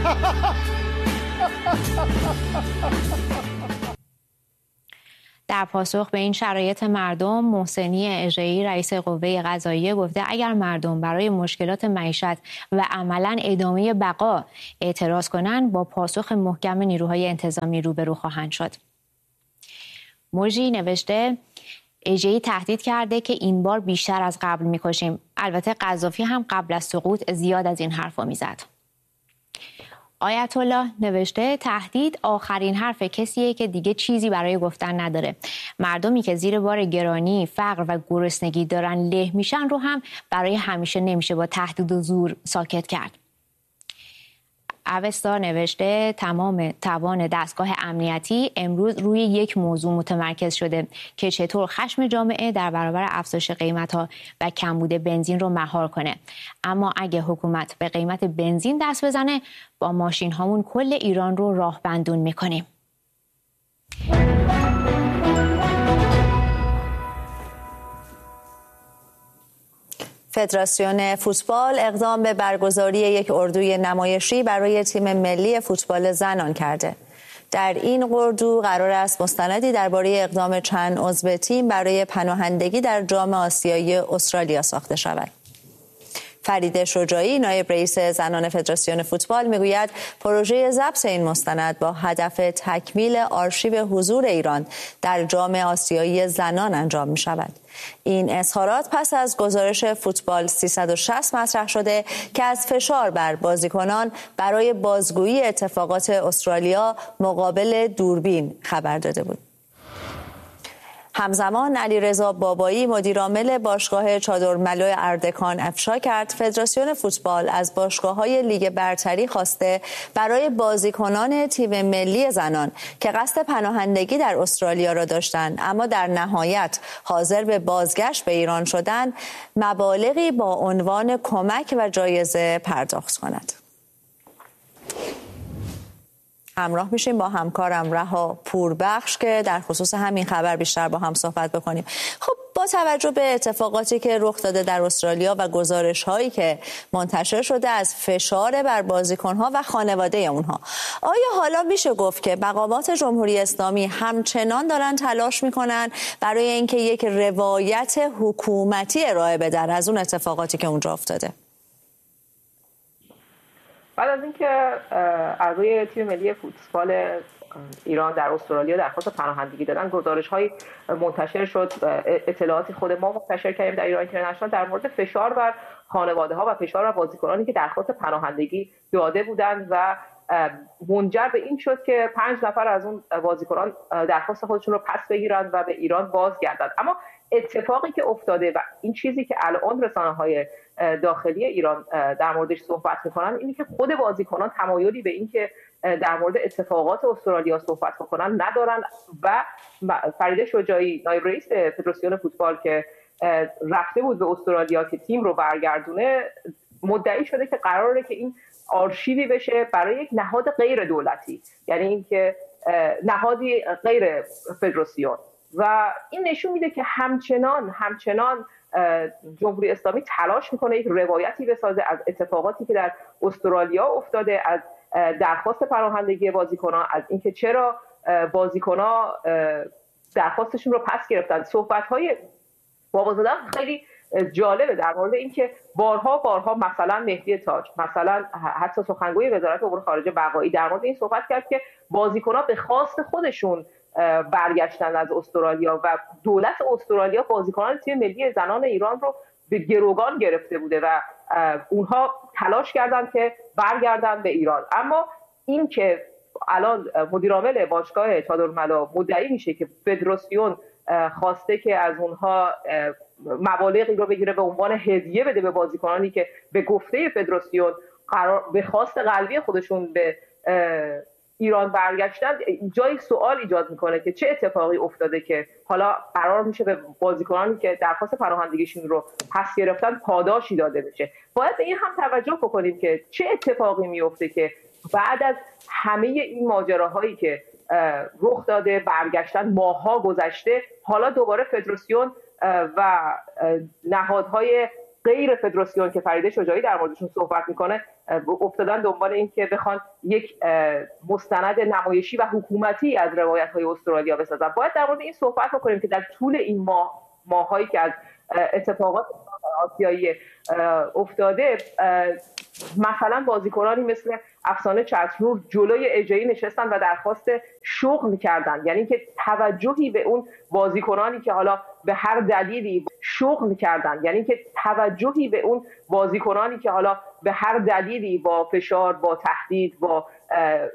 در پاسخ به این شرایط مردم، محسنی اژه‌ای رئیس قوه قضاییه گفته اگر مردم برای مشکلات معیشت و عملاً ادامه بقا اعتراض کنند، با پاسخ محکم نیروهای انتظامی روبرو خواهند شد. موجی نوشته اژه‌ای تهدید کرده که این بار بیشتر از قبل می‌کشیم. البته قذافی هم قبل از سقوط زیاد از این حرفا میزد. آیت الله نوشته تهدید آخرین حرف کسیه که دیگه چیزی برای گفتن نداره. مردمی که زیر بار گرانی، فقر و گرسنگی دارن له میشن رو هم برای همیشه نمیشه با تهدید و زور ساکت کرد. اوستا نوشته تمام توان دستگاه امنیتی امروز روی یک موضوع متمرکز شده که چطور خشم جامعه در برابر افزایش قیمت‌ها و کمبود بنزین رو مهار کنه. اما اگه حکومت به قیمت بنزین دست بزنه، با ماشین هامون کل ایران رو راه بندون میکنیم. فدراسیون فوتبال اقدام به برگزاری یک اردوی نمایشی برای تیم ملی فوتبال زنان کرده. در این اردو قرار است مستندی درباره اقدام چند عضو تیم برای پناهندگی در جام آسیایی استرالیا ساخته شود. فریده شجاعی نایب رئیس زنان فدراسیون فوتبال میگوید پروژه ضبط این مستند با هدف تکمیل آرشیو حضور ایران در جام آسیایی زنان انجام می شود. این اظهارات پس از گزارش فوتبال 360 مطرح شده که از فشار بر بازیکنان برای بازگویی اتفاقات استرالیا مقابل دوربین خبر داده بود. همزمان علیرضا بابایی مدیرعامل باشگاه چادرملو اردکان افشا کرد فدراسیون فوتبال از باشگاه‌های لیگ برتری خواسته برای بازیکنان تیم ملی زنان که قصد پناهندگی در استرالیا را داشتند اما در نهایت حاضر به بازگشت به ایران شدند مبالغی با عنوان کمک و جایزه پرداخت کند. همراه میشیم با همکارم رها پوربخش که در خصوص همین خبر بیشتر با هم صحبت بکنیم. خب با توجه به اتفاقاتی که رخ داده در استرالیا و گزارش هایی که منتشر شده از فشار بر بازیکنها و خانواده اونها، آیا حالا میشه گفت که مقامات جمهوری اسلامی همچنان دارن تلاش میکنن برای اینکه یک روایت حکومتی ارائه بدن از اون اتفاقاتی که اونجا افتاده؟ بعد از اینکه اعضای تیم ملی فوتبال ایران در استرالیا درخواست پناهندگی دادن، گزارش‌های منتشر شد، اطلاعاتی خود ما منتشر کردیم در ایران اینترنشنال در مورد فشار بر خانواده‌ها و فشار بر بازیکنانی که درخواست پناهندگی داده بودند و منجر به این شد که 5 نفر از اون بازیکنان درخواست خودشون رو پس بگیرند و به ایران بازگردند. اما اتفاقی که افتاده و این چیزی که الان رسانه‌های داخلی ایران در موردش صحبت می‌کنن اینه که خود بازیکنان تمایلی به این که در مورد اتفاقات استرالیا صحبت بکنن ندارن و فریده شجاعی نایب رئیس فدراسیون فوتبال که رفته بود به استرالیا که تیم رو برگردونه مدعی شده که قراره که این آرشیوی بشه برای یک نهاد غیر دولتی، یعنی اینکه نهادی غیر فدراسیون، و این نشون میده که همچنان جمهوری اسلامی تلاش میکنه یک روایتی بسازه از اتفاقاتی که در استرالیا افتاده، از درخواست پناهندگی بازیکنان، از اینکه چرا بازیکنان درخواستشون رو پس گرفتن. صحبت‌های بابازاده خیلی جالبه در مورد اینکه بارها مثلا مهدی تاج، مثلا حتی سخنگوی وزارت امور خارجه بقایی در مورد این صحبت کرد که بازیکنان به خواست خودشون برگشتن از استرالیا و دولت استرالیا بازیکنان تیم ملی زنان ایران رو به گروگان گرفته بوده و اونها تلاش کردند که برگردن به ایران. اما این که الان مدیرعامل باشگاه چادرملو مدعی میشه که فدراسیون خواسته که از اونها مبالغی رو بگیره به عنوان هدیه بده به بازیکنانی که به گفته فدراسیون به خواست قلبی خودشون به ایران برگشتن، جای سوال ایجاد میکنه که چه اتفاقی افتاده که حالا قرار میشه به بازیکنانی که درخواست پناهندگیشون رو پس گرفتن پاداشی داده بشه. باید به این هم توجه بکنیم که چه اتفاقی میفته که بعد از همه این ماجراهایی که رخ داده، برگشتن ماه‌ها گذشته، حالا دوباره فدراسیون و نهادهای غیر فدراسیون که فریده شجاعی در موردشون صحبت میکنه افتادن دنبال این که بخوان یک مستند نمایشی و حکومتی از روایت‌های استرالیا بسازن. باید در مورد این صحبت بکنیم که در طول این ماهایی که از اتفاقات آسیایی افتاده، مثلا بازیکنانی مثل افسانه چترنور جلوی اجایی نشستن و درخواست شغل کردن، یعنی که توجهی به اون بازیکنانی که حالا به هر دلیلی با فشار، با تهدید، با